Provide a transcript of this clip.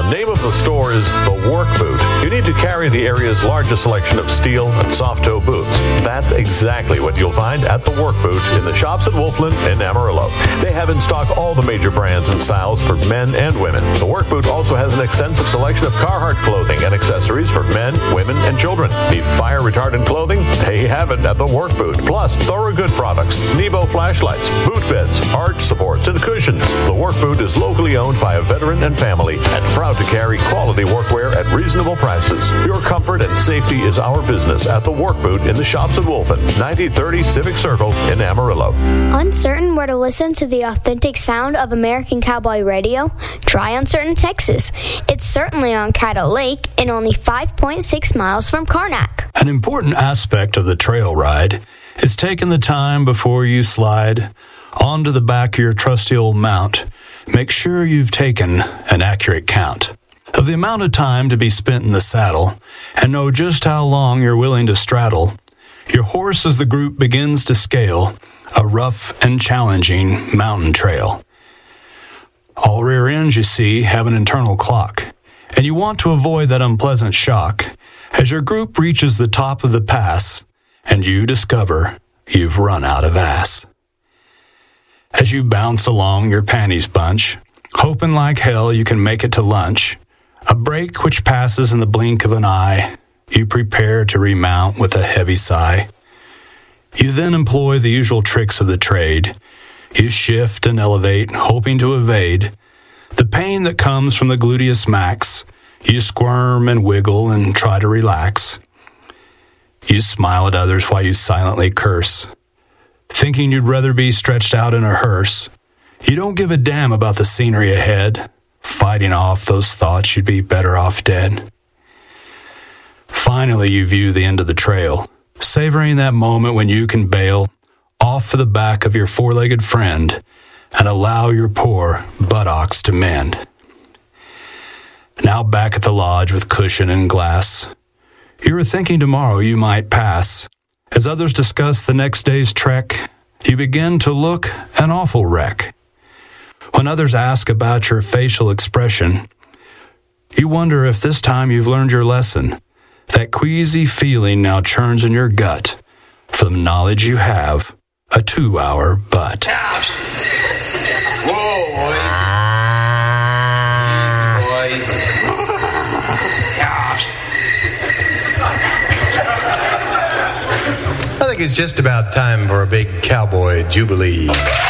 name of the store is The Work Boot. You need to carry the area's largest selection of steel and soft-toe boots. That's exactly what you'll find at The Work Boot in the shops at Wolfland in Amarillo. They have in stock all the major brands and styles for men and women. The Work Boot also has an extensive selection of Carhartt clothing and accessories for men, women, and children. Need fire-retardant clothing? They have it at The Work Boot. Plus, Thorogood products, Nebo flashlights, boot beds, arch supports, and cushions. The Work Boot is locally owned by a veteran and family and proud to carry quality workwear at reasonable prices. Your comfort and safety is our business at The Work Boot in the shops at Wolfen, 9030 Civic Circle in Amarillo. Uncertain where to listen to the authentic sound of American Cowboy Radio? Try Uncertain Texas. It's certainly on Caddo Lake and only 5.6 miles from Karnak. An important aspect of the trail ride is taking the time before you slide onto the back of your trusty old mount. Make sure you've taken an accurate count of the amount of time to be spent in the saddle and know just how long you're willing to straddle your horse as the group begins to scale a rough and challenging mountain trail. All rear ends, you see, have an internal clock, and you want to avoid that unpleasant shock as your group reaches the top of the pass and you discover you've run out of ass. As you bounce along, your panties bunch, hoping like hell you can make it to lunch, a break which passes in the blink of an eye, you prepare to remount with a heavy sigh. You then employ the usual tricks of the trade. You shift and elevate, hoping to evade the pain that comes from the gluteus max. You squirm and wiggle and try to relax. You smile at others while you silently curse, thinking you'd rather be stretched out in a hearse. You don't give a damn about the scenery ahead, fighting off those thoughts you'd be better off dead. Finally, you view the end of the trail, savoring that moment when you can bail off for the back of your four-legged friend and allow your poor buttocks to mend. Now back at the lodge with cushion and glass, you were thinking tomorrow you might pass. As others discuss the next day's trek, you begin to look an awful wreck. When others ask about your facial expression, you wonder if this time you've learned your lesson. That queasy feeling now churns in your gut from the knowledge you have a 2-hour butt. Whoa, boy. I think it's just about time for a big cowboy jubilee.